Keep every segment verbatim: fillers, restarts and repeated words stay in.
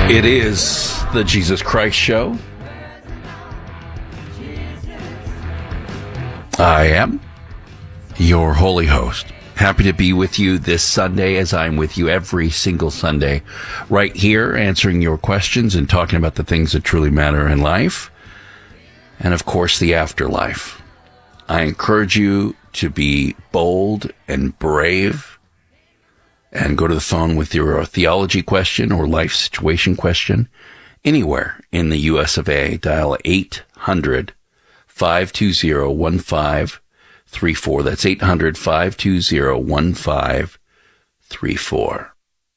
It is the Jesus Christ Show. I am your holy host. Happy to be with you this Sunday, as I'm with you every single Sunday, right here, answering your questions and talking about the things that truly matter in life, and of course the afterlife. I encourage you to be bold and brave, and go to the phone with your theology question or life situation question anywhere in the U S of A. Dial eight hundred, five two zero, one five three four. That's eight hundred, five two zero, one five three four.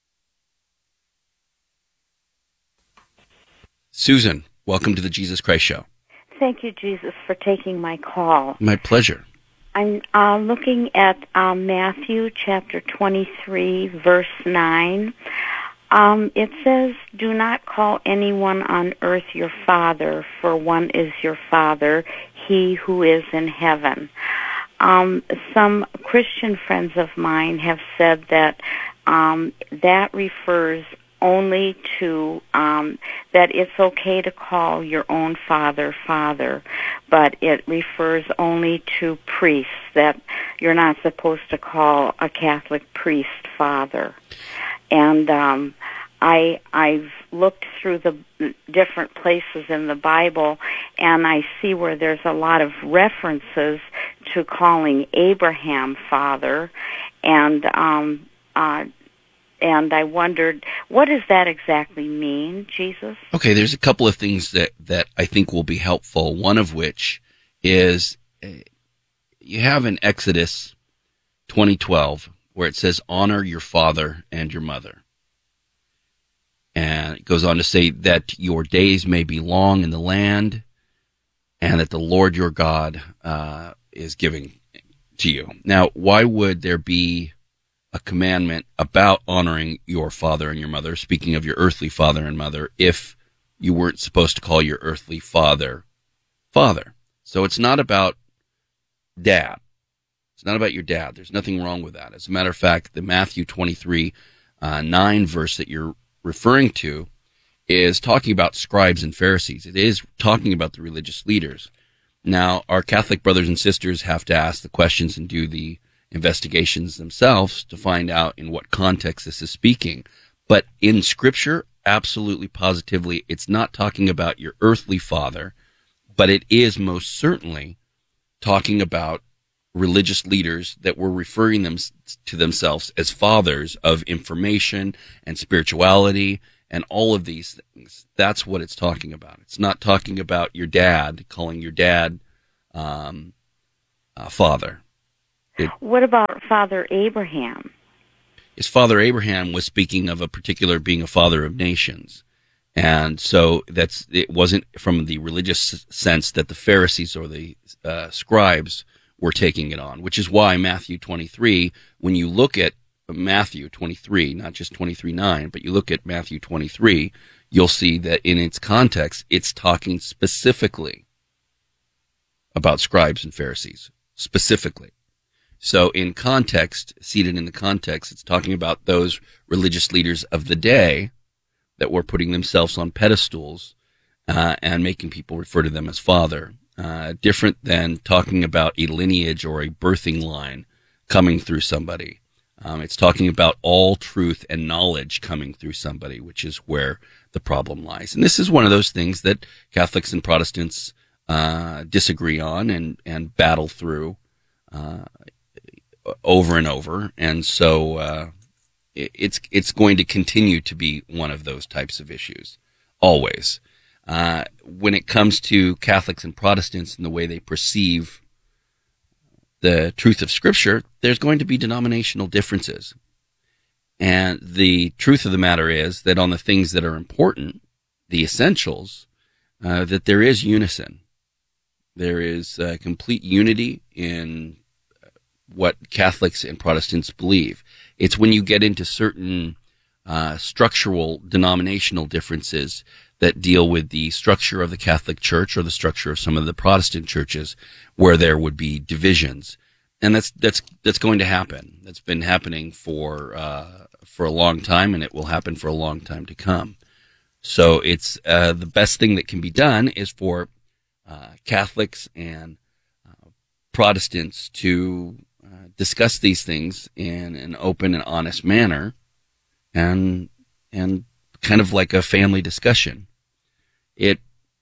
Susan, welcome to the Jesus Christ Show. Thank you, Jesus, for taking my call. My pleasure. I'm uh, looking at uh, Matthew chapter twenty-three, verse nine. Um, it says, "Do not call anyone on earth your father, for one is your Father, he who is in heaven." Um, some Christian friends of mine have said that um, that refers only to, um, that it's okay to call your own father, father, but it refers only to priests, that you're not supposed to call a Catholic priest father. And um, I, I've looked through the different places in the Bible, and I see where there's a lot of references to calling Abraham father, and um, uh, and I wondered, what does that exactly mean, Jesus? Okay, there's a couple of things that, that I think will be helpful, one of which is uh, you have in Exodus twenty twelve where it says, "Honor your father and your mother." And it goes on to say that your days may be long in the land and that the Lord your God uh, is giving to you. Now, why would there be a commandment about honoring your father and your mother, speaking of your earthly father and mother, if you weren't supposed to call your earthly father father? So it's not about dad. It's not about your dad. There's nothing wrong with that. As a matter of fact, the Matthew twenty-three, uh, nine verse that you're referring to is talking about scribes and Pharisees. It is talking about the religious leaders. Now, our Catholic brothers and sisters have to ask the questions and do the investigations themselves to find out in what context this is speaking. But in Scripture, absolutely positively, it's not talking about your earthly father, but it is most certainly talking about religious leaders that were referring them to themselves as fathers of information and spirituality and all of these things. That's what it's talking about. It's not talking about your dad, calling your dad um, uh, father. It, what about Father Abraham? His father Abraham was speaking of a particular being a father of nations. And so that's it wasn't from the religious sense that the Pharisees or the uh, scribes were taking it on, which is why Matthew twenty-three, when you look at Matthew twenty-three, not just twenty-three nine, but you look at Matthew twenty-three, you'll see that in its context, it's talking specifically about scribes and Pharisees, specifically. So in context, seated in the context, it's talking about those religious leaders of the day that were putting themselves on pedestals uh, and making people refer to them as father. Uh, different than talking about a lineage or a birthing line coming through somebody. Um, it's talking about all truth and knowledge coming through somebody, which is where the problem lies. And this is one of those things that Catholics and Protestants uh, disagree on and, and battle through uh, over and over. And so uh, it, it's it's going to continue to be one of those types of issues, always. Uh, when it comes to Catholics and Protestants and the way they perceive the truth of Scripture, there's going to be denominational differences. And the truth of the matter is that on the things that are important, the essentials, uh, that there is unison. There is uh, complete unity in what Catholics and Protestants believe. It's when you get into certain uh, structural denominational differences that deal with the structure of the Catholic Church or the structure of some of the Protestant churches where there would be divisions. And that's that's that's going to happen. That's been happening for uh, for a long time, and it will happen for a long time to come. So it's uh, the best thing that can be done is for uh, Catholics and uh, Protestants to uh, discuss these things in an open and honest manner, and and kind of like a family discussion. It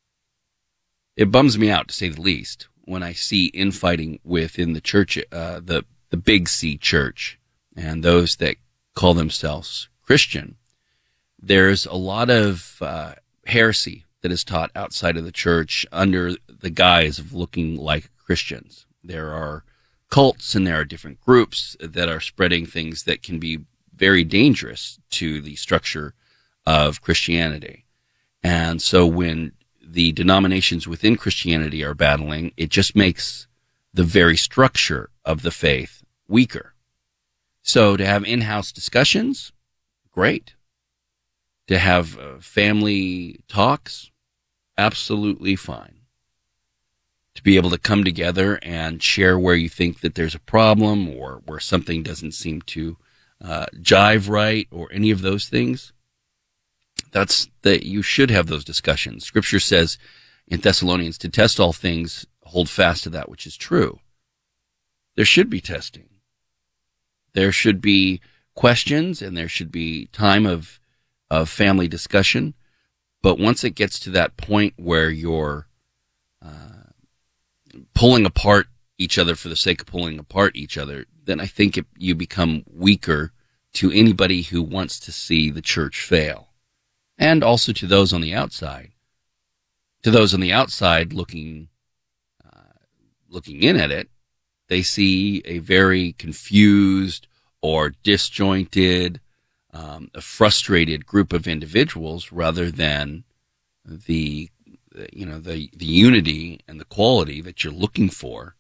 it bums me out, to say the least, when I see infighting within the church, uh, the the Big C church, and those that call themselves Christian. There's a lot of uh, heresy that is taught outside of the church under the guise of looking like Christians. There are cults and there are different groups that are spreading things that can be very dangerous to the structure of Christianity. And so when the denominations within Christianity are battling, it just makes the very structure of the faith weaker. So to have in-house discussions, great. To have uh, family talks, absolutely fine. To be able to come together and share where you think that there's a problem or where something doesn't seem to uh, jive right or any of those things, that's that you should have those discussions. Scripture says in Thessalonians to test all things, hold fast to that which is true. There should be testing. There should be questions and there should be time of of family discussion, but once it gets to that point where you're uh, pulling apart each other for the sake of pulling apart each other, then I think it, you become weaker to anybody who wants to see the church fail, and also to those on the outside. To those on the outside looking uh, looking in at it, they see a very confused or disjointed, Um, a frustrated group of individuals rather than the, you know, the, the unity and the quality that you're looking for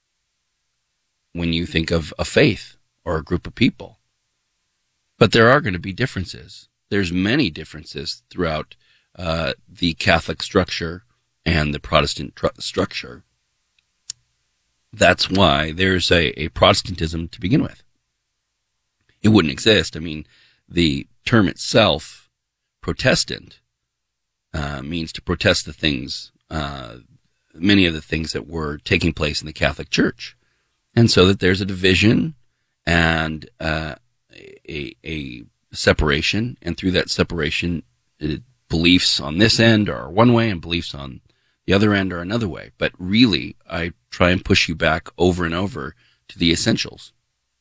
when you think of a faith or a group of people. But there are going to be differences. There's many differences throughout uh, the Catholic structure and the Protestant tr- structure. That's why there's a, a Protestantism to begin with. It wouldn't exist. I mean, the term itself, Protestant, uh, means to protest the things, uh, many of the things that were taking place in the Catholic Church. And so that there's a division and uh, a, a separation, and through that separation, it, beliefs on this end are one way and beliefs on the other end are another way. But really, I try and push you back over and over to the essentials.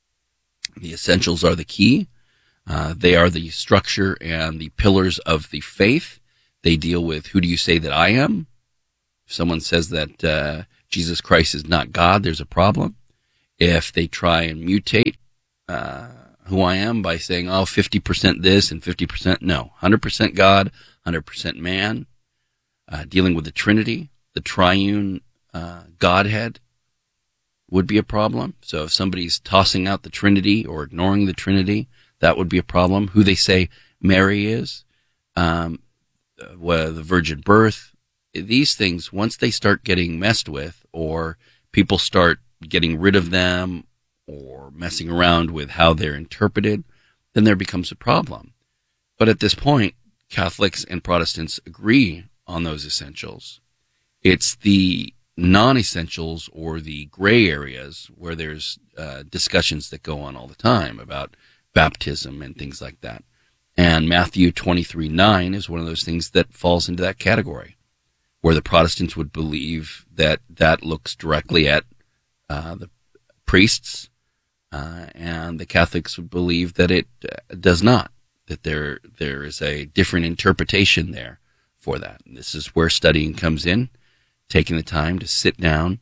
The essentials are the key. Uh, they are the structure and the pillars of the faith. They deal with, who do you say that I am? If someone says that uh, Jesus Christ is not God, there's a problem. If they try and mutate uh, who I am by saying, oh, fifty percent this and fifty percent no, one hundred percent God, one hundred percent man, uh, dealing with the Trinity, the triune uh, Godhead would be a problem. So if somebody's tossing out the Trinity or ignoring the Trinity, that would be a problem. Who they say Mary is, um, well, the virgin birth, these things, once they start getting messed with or people start getting rid of them or messing around with how they're interpreted, then there becomes a problem. But at this point, Catholics and Protestants agree on those essentials. It's the non-essentials or the gray areas where there's uh, discussions that go on all the time about baptism and things like that. And Matthew twenty-three nine is one of those things that falls into that category, where the Protestants would believe that that looks directly at uh, the priests, uh, and the Catholics would believe that it uh, does not, that there there is a different interpretation there for that. And this is where studying comes in, taking the time to sit down,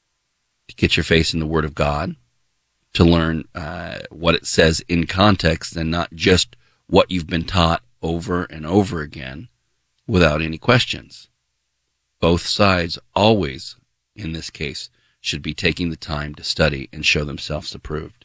to get your face in the Word of God, to learn uh, what it says in context and not just what you've been taught over and over again without any questions. Both sides always, in this case, should be taking the time to study and show themselves approved.